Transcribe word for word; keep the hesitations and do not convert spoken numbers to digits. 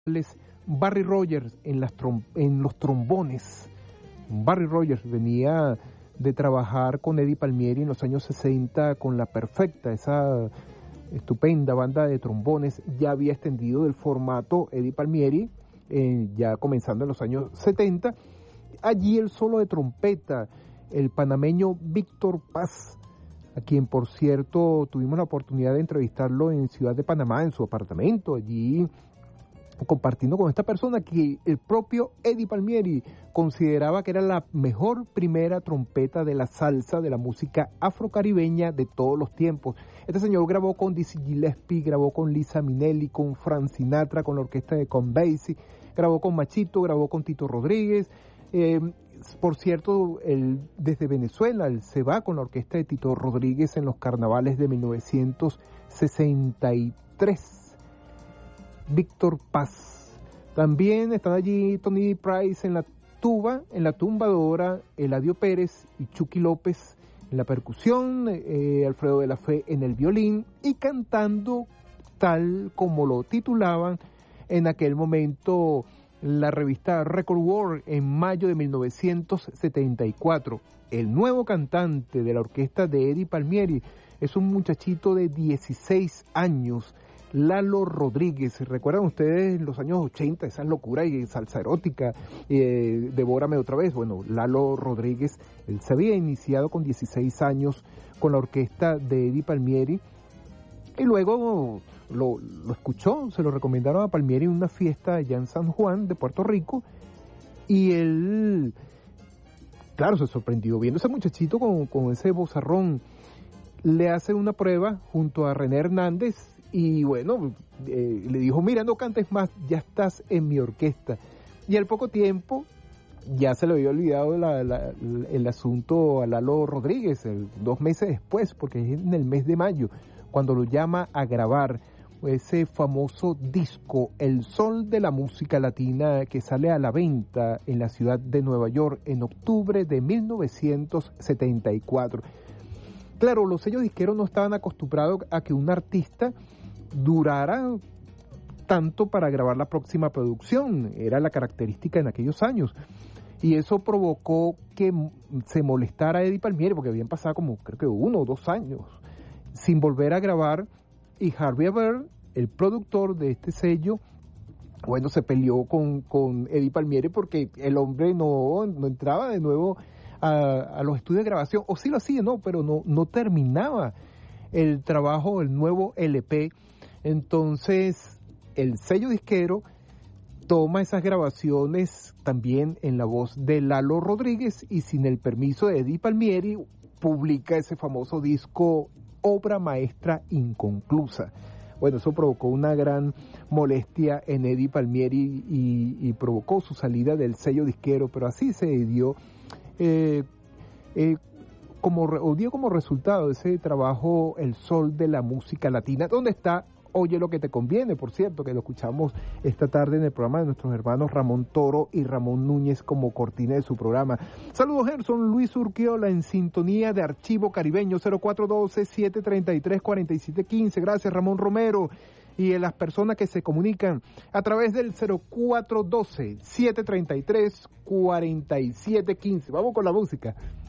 Barry Rogers en, las trom- en los trombones. Barry Rogers venía de trabajar con Eddie Palmieri en los años sesenta con La Perfecta, esa estupenda banda de trombones. Ya había extendido el formato Eddie Palmieri, eh, ya comenzando en los años setenta. Allí el solo de trompeta, el panameño Víctor Paz, a quien por cierto tuvimos la oportunidad de entrevistarlo en Ciudad de Panamá, en su apartamento, allí compartiendo con esta persona que el propio Eddie Palmieri consideraba que era la mejor primera trompeta de la salsa, de la música afrocaribeña de todos los tiempos. Este señor grabó con Dizzy Gillespie, grabó con Liza Minnelli, con Frank Sinatra, con la orquesta de Count Basie, grabó con Machito, grabó con Tito Rodríguez. Eh, por cierto, él, desde Venezuela, él se va con la orquesta de Tito Rodríguez en los carnavales de mil novecientos sesenta y tres. Víctor Paz. También están allí Tony Price en la tuba, en la tumbadora, Eladio Pérez y Chucky López en la percusión, eh, Alfredo de la Fe en el violín y cantando tal como lo titulaban en aquel momento la revista Record World en mayo de mil novecientos setenta y cuatro. El nuevo cantante de la orquesta de Eddie Palmieri es un muchachito de dieciséis años, Lalo Rodríguez. ¿Recuerdan ustedes en los años ochenta esa locura y salsa erótica, eh, Devórame otra vez? Bueno, Lalo Rodríguez, él se había iniciado con dieciséis años con la orquesta de Eddie Palmieri y luego lo, lo escuchó, se lo recomendaron a Palmieri en una fiesta allá en San Juan de Puerto Rico y él, claro, se sorprendió viendo ese muchachito con, con ese vozarrón. Le hace una prueba junto a René Hernández y bueno, eh, le dijo, mira, no cantes más, ya estás en mi orquesta. Y al poco tiempo ya se le había olvidado la, la, el asunto a Lalo Rodríguez, el, dos meses después, porque es en el mes de mayo, cuando lo llama a grabar ese famoso disco, El Sol de la Música Latina, que sale a la venta en la ciudad de Nueva York en octubre de mil novecientos setenta y cuatro. Claro, los sellos disqueros no estaban acostumbrados a que un artista durara tanto para grabar la próxima producción, era la característica en aquellos años, y eso provocó que se molestara Eddie Palmieri, porque habían pasado como creo que uno o dos años sin volver a grabar, y Harvey Aver, el productor de este sello, bueno, se peleó con, con Eddie Palmieri porque el hombre no, no entraba de nuevo a, a los estudios de grabación, o sí lo hacía, no, pero no, no terminaba el trabajo, el nuevo L P. Entonces el sello disquero toma esas grabaciones también en la voz de Lalo Rodríguez y sin el permiso de Eddie Palmieri publica ese famoso disco Obra Maestra Inconclusa. Bueno, eso provocó una gran molestia en Eddie Palmieri y, y provocó su salida del sello disquero, pero así se dio eh, eh, como, o dio como resultado de ese trabajo El Sol de la Música Latina, donde está Oye lo que te conviene, por cierto, que lo escuchamos esta tarde en el programa de nuestros hermanos Ramón Toro y Ramón Núñez como cortina de su programa. Saludos, Gerson. Luis Urquiola en sintonía de Archivo Caribeño, cero cuatro uno dos, siete tres tres, cuatro siete uno cinco. Gracias, Ramón Romero. Y a las personas que se comunican a través del cero cuatro uno dos, siete tres tres, cuatro siete uno cinco. Vamos con la música.